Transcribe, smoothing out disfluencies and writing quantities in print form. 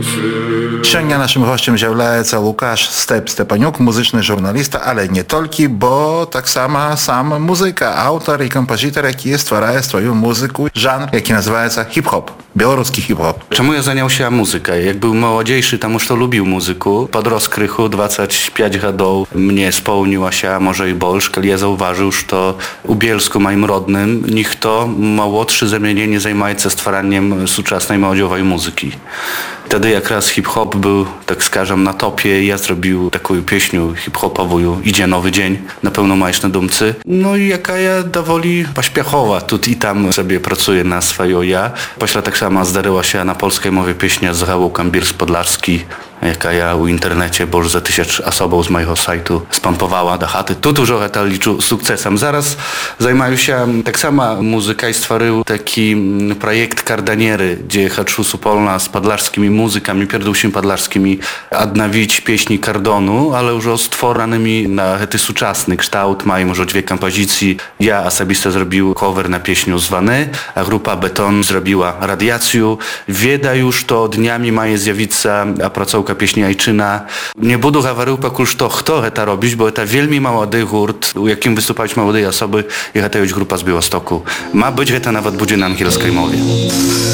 Сёння нашим гостем з'яўляецца Лукаш Степанюк, музычны журналіст, але не толькі, бо таксама сам музыка, аўтар і кампазітар, які стварае сваю музыку, жанр, які называецца хіп-хоп, беларускі хіп-хоп. Чаму я заняўся музыкай? Як быў маладзейшы, таму што любіў музыку. Падрос крыху, 25 гадоў мне споўніłася, можа і больш, калі я заўважыў, што у Bielsku, moim rodnym, ніхто младшы за мяне не займаецца ствараннем сучаснай маладзёвай музыкі. Wtedy якраз hip-hop był, tak скажем, na topie. Ja zrobił taką pieśnię hip-hopową Idzie nowy dzień, na pełno majesz na dumcy. No i jaka ja dowoli pośpiechowa, tu i tam sobie pracuję na swoją ja. Pośle tak samo zdarzyła się na polskiej mowie pieśnia z Rałą Kambirs Podlarski, jaka ja u internecie, bo już za 1000 osobą z mojego sajtu spampowała do chaty. Tu dużo to liczył sukcesem. Zaraz zajmuję się tak samo muzyką i stworzył taki projekt Kardaniery, gdzie chcę supolna z podlarskimi muzykami, pierdolszymi podlarskimi odnawić pieśni Kardonu, ale już stworzonymi na ten współczesny kształt. Mają już 2 kompozycje. Ja osobiście zrobił cover na pieśnię Zwany, a grupa Beton zrobiła Radiację. Wieda już to dniami ma zjawić się opracowka pieśni Ajczyna. Nie budu gawarył pakuż to kto to robić, bo to wielmi młody hurt, u jakim wystupać młodej osoby i to już grupa z Białostoku. Ma być, że to nawet będzie na angielskiej mowie.